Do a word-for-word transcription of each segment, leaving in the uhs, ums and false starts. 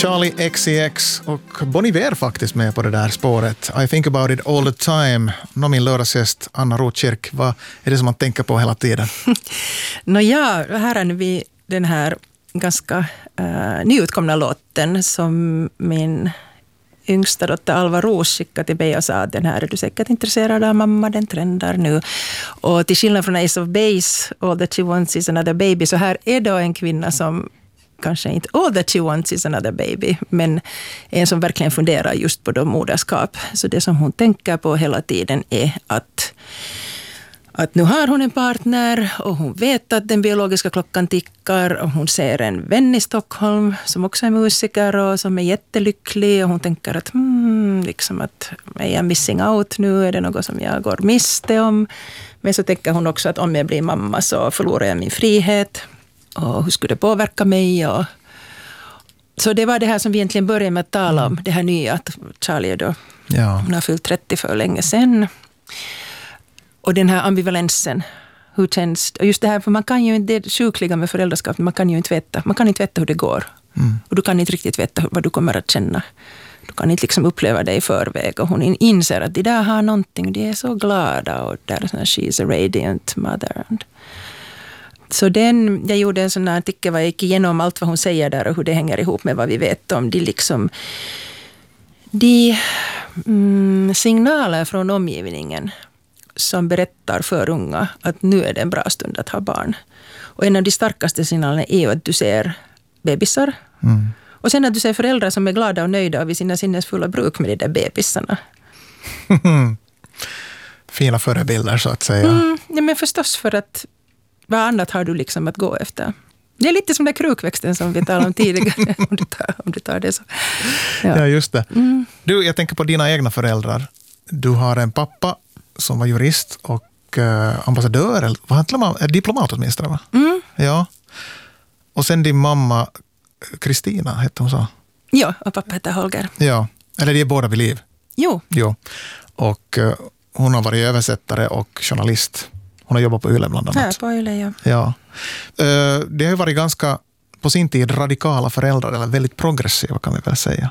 Charlie X C X och Bon Iver faktiskt med på det där spåret. I think about it all the time. Nå, min lördagsgäst Anna Rotkirk, vad är det som man tänker på hela tiden? Nå ja, här är vi den här ganska uh, nyutkomna låten som min yngsta dotter Alva Ros skickade till mig och sa att den här är du säkert intresserad av, mamma, den trendar nu. Och till skillnad från Ace of Base, All That She Wants Is Another Baby, så här är då en kvinna som kanske inte All That She Wants Is Another Baby, men en som verkligen funderar just på då moderskap. Så det som hon tänker på hela tiden är att Att nu har hon en partner och hon vet att den biologiska klockan tickar och hon ser en vän i Stockholm som också är musiker och som är jättelycklig och hon tänker att hmm, liksom att är jag missing out nu, är det något som jag går miste om? Men så tänker hon också att om jag blir mamma så förlorar jag min frihet och hur skulle det påverka mig? Och så det var det här som vi egentligen började med att tala om, det här nya att Charlie då, ja. Hon har fyllt trettio för länge sedan. Och den här ambivalensen, hur känns det? Och just det här, för man kan ju inte, det sjukliga med föräldraskap, man kan ju inte veta, man kan inte veta hur det går. Mm. Och du kan inte riktigt veta vad du kommer att känna. Du kan inte liksom uppleva det i förväg. Och hon inser att de där har någonting, de är så glada och där är sån här, she's a radiant mother. Så den, jag gjorde en sån här artikel var jag gick igenom allt vad hon säger där och hur det hänger ihop med vad vi vet om. De liksom, de mm, signaler från omgivningen som berättar för unga att nu är det en bra stund att ha barn. Och en av de starkaste signalerna är ju att du ser bebisar. Mm. Och sen att du ser föräldrar som är glada och nöjda vid sina sinnesfulla bruk med de där bebisarna. Fina förebilder så att säga. Mm, ja, men förstås, för att vad annat har du liksom att gå efter? Det är lite som den där krukväxten som vi talade om tidigare. om, du tar, om du tar det så. Ja, ja just det. Mm. Du, jag tänker på dina egna föräldrar. Du har en pappa som var jurist och eh, ambassadör, eller vad heter man? Diplomat åtminstone, va? Mm. Ja. Och sen din mamma, Kristina, hette hon så? Ja, och pappa heter Holger. Ja, eller de är båda vid liv. Jo. Jo. Och eh, hon har varit översättare och journalist. Hon har jobbat på Yle bland annat. Ja, på Yle, ja. Ja. Eh, det har ju varit ganska, på sin tid, radikala föräldrar, eller väldigt progressiva kan vi väl säga.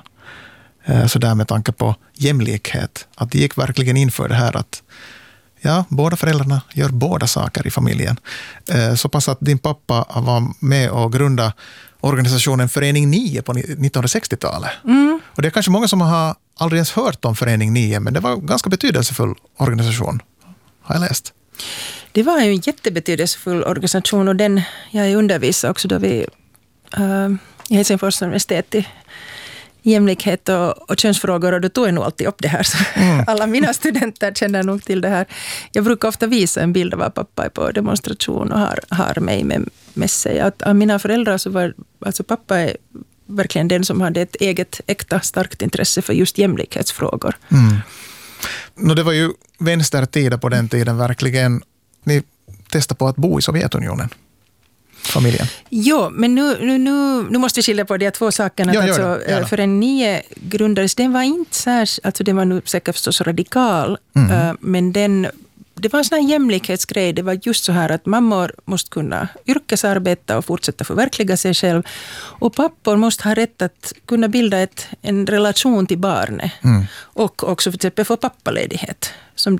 Så där med tanke på jämlikhet. Att det gick verkligen in för det här att ja, båda föräldrarna gör båda saker i familjen. Så pass att din pappa var med och grundade organisationen Förening nio på nittonhundrasextiotalet. Mm. Och det är kanske många som har aldrig ens hört om Förening nio, men det var en ganska betydelsefull organisation, har jag läst. Det var ju en jättebetydelsefull organisation och den jag undervisade också då vi uh, i Helsingfors universitet i jämlikhet och, och könsfrågor, och då tog jag nog alltid upp det här. Så mm. alla mina studenter känner nog till det här. Jag brukar ofta visa en bild av vad pappa är på demonstration och har, har mig med, med sig. Att av mina föräldrar så var, alltså pappa är verkligen den som hade ett eget äkta starkt intresse för just jämlikhetsfrågor. Mm. No, det var ju vänstertida på den tiden verkligen. Ni testade på att bo i Sovjetunionen. Familjen. Jo, men nu, nu, nu, nu måste vi skilja på de två sakerna. Ja, alltså, för en nio grundades, den var inte särskilt, alltså den var nu säkert förstås radikal, mm. men den, det var en sån här jämlikhetsgrej. Det var just så här att mammor måste kunna yrkesarbeta och fortsätta förverkliga sig själv. Och pappor måste ha rätt att kunna bilda ett, en relation till barnet. Mm. Och också för exempel få pappaledighet. Som